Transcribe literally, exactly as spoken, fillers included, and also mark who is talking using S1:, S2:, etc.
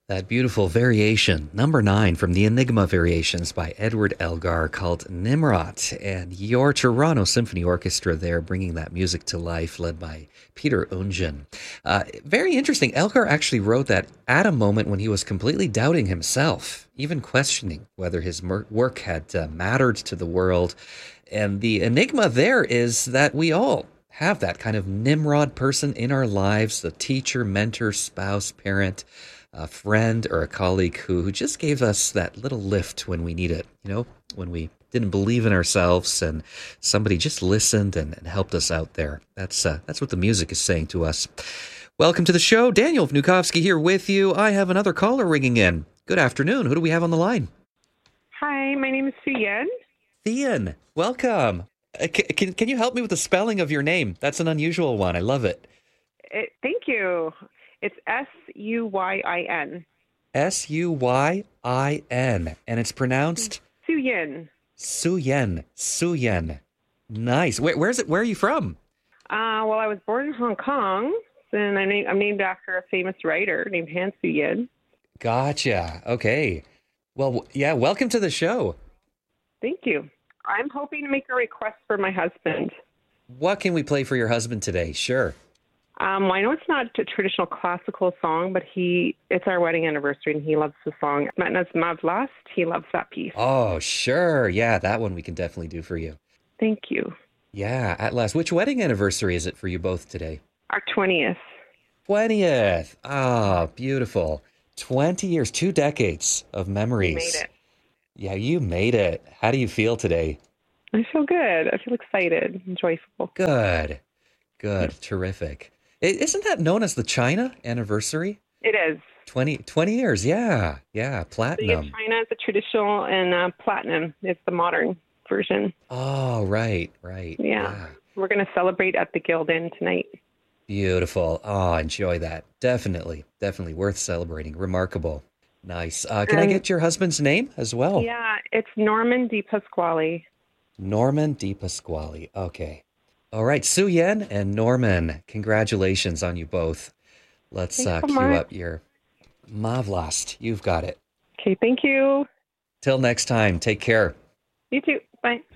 S1: That beautiful variation, number nine from the Enigma Variations by Edward Elgar called Nimrod. And your Toronto Symphony Orchestra there bringing that music to life, led by Peter Ungen. Uh, very interesting. Elgar actually wrote that at a moment when he was completely doubting himself, even questioning whether his mer- work had uh, mattered to the world. And the enigma there is that we all have that kind of Nimrod person in our lives, the teacher, mentor, spouse, parent, a friend or a colleague who, who just gave us that little lift when we need it, you know, when we didn't believe in ourselves and somebody just listened and, and helped us out there. That's uh, that's what the music is saying to us. Welcome to the show. Daniel Vnukovsky here with you. I have another caller ringing in. Good afternoon. Who do we have on the line?
S2: Hi, my name is Suyen.
S1: Thean, welcome. Uh, c- can, can you help me with the spelling of your name? That's an unusual one. I love it.
S2: It, thank you. It's S U Y I N.
S1: S U Y I N. And it's pronounced?
S2: Suyen.
S1: Suyen. Suyen. Nice. Where, where's it? Where are you from?
S2: Uh, well, I was born in Hong Kong, and I'm named, I'm named after a famous writer named Han Suyen.
S1: Gotcha. Okay. Well, w- yeah, welcome to the show.
S2: Thank you. I'm hoping to make a request for my husband.
S1: What can we play for your husband today? Sure.
S2: Um, well, I know it's not a traditional classical song, but he it's our wedding anniversary, and he loves the song. Metna's Mavlast. He loves that piece.
S1: Oh, sure. Yeah, that one we can definitely do for you.
S2: Thank you.
S1: Yeah, at last. Which wedding anniversary is it for you both today?
S2: Our twentieth.
S1: twentieth. Ah, beautiful. twenty years, two decades of memories.
S2: We made it.
S1: Yeah, you made it. How do you feel today?
S2: I feel good. I feel excited and joyful.
S1: Good. Good. Terrific. I- Isn't that known as the China anniversary?
S2: It is.
S1: twenty, twenty years. Yeah. Yeah.
S2: So you have
S1: Platinum.
S2: China is the traditional, and uh, platinum is the modern version.
S1: Oh, right. Right.
S2: Yeah. We're going to celebrate at the Guild Inn tonight.
S1: Beautiful. Oh, enjoy that. Definitely. Definitely worth celebrating. Remarkable. Nice. Uh, can I
S2: And-
S1: get your husband's name as well?
S2: Yeah, it's Norman Di Pasquale.
S1: Norman Di Pasquale. Okay. All right. Sue Yen and Norman, congratulations on you both. Let's uh,
S2: Thanks so
S1: cue
S2: much.
S1: up your Mavlast. You've got it.
S2: Okay, thank you.
S1: Till next time, take care.
S2: You too. Bye.